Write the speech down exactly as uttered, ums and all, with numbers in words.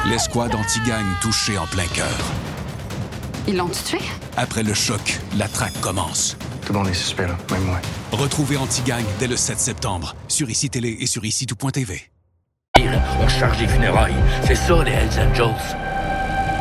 L'escouade anti-gang touchée en plein cœur. Ils l'ont tué? Après le choc, la traque commence. Tout le monde est suspect, là, même moi. Retrouvez Anti-Gang dès le sept septembre sur I C I Télé et sur ici tout point T V. On charge les funérailles. C'est ça, les Hells Angels.